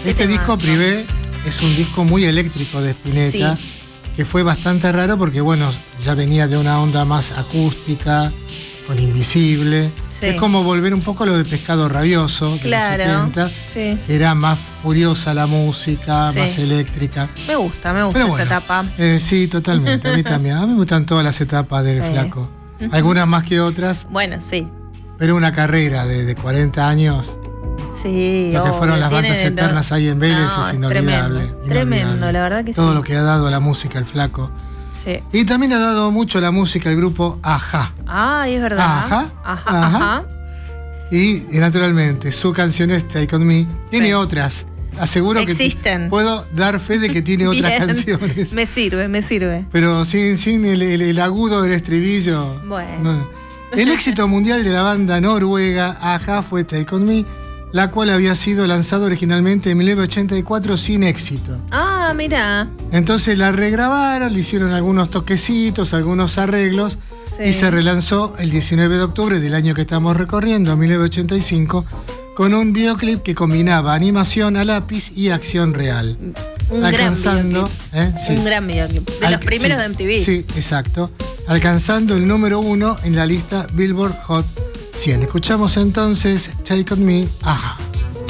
Este disco Privé es un disco muy eléctrico de Spinetta, Sí. que fue bastante raro porque, bueno, ya venía de una onda más acústica, con Invisible. Sí. Es como volver un poco a lo de Pescado Rabioso, de Claro, los 70, sí. que era más furiosa la música, Sí. más eléctrica. Me gusta Pero esa bueno, etapa. Sí, totalmente, a mí también. A mí me gustan todas las etapas del Sí. Flaco. Algunas más que otras, Bueno, sí. pero una carrera de 40 años, Sí, lo que fueron obvio, las tiene bandas de eternas ahí en Vélez No, es inolvidable. Tremendo, inolvidable. la verdad que Todo sí. lo que ha dado la música el Flaco. Sí. Y también ha dado mucho la música el grupo Ajá. Ay, es verdad. Ajá, Ajá. ajá. Y naturalmente, su canción es Take On Me. Tiene Sí. otras. Aseguro Existen. que puedo dar fe de que tiene otras Bien. canciones. Me sirve. Pero sin el agudo del estribillo. Bueno. No. El éxito mundial de la banda noruega Ajá fue Take On Me, la cual había sido lanzada originalmente en 1984 sin éxito. Ah, mira. Entonces la regrabaron, le hicieron algunos toquecitos, algunos arreglos, Sí. y se relanzó el 19 de octubre del año que estamos recorriendo, 1985, con un videoclip que combinaba animación a lápiz y acción real. Un Alcanzando, gran videoclip. sí. Un gran videoclip. De los primeros Sí, de MTV. Sí, exacto. Alcanzando el número 1 en la lista Billboard Hot 100. Escuchamos entonces Take On Me, Ajá.